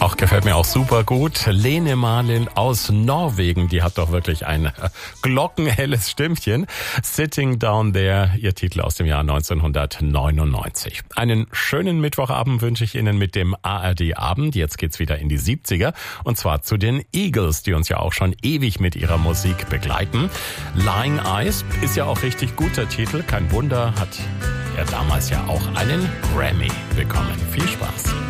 Auch gefällt mir auch super gut. Lene Marlin aus Norwegen, die hat doch wirklich ein glockenhelles Stimmchen. Sitting Down There, ihr Titel aus dem Jahr 1999. Einen schönen Mittwochabend wünsche ich Ihnen mit dem ARD Abend. Jetzt geht's wieder in die 70er und zwar zu den Eagles, die uns ja auch schon ewig mit ihrer Musik begleiten. Lying Eyes ist ja auch richtig guter Titel. Kein Wunder, hat er damals ja auch einen Grammy bekommen. Viel Spaß.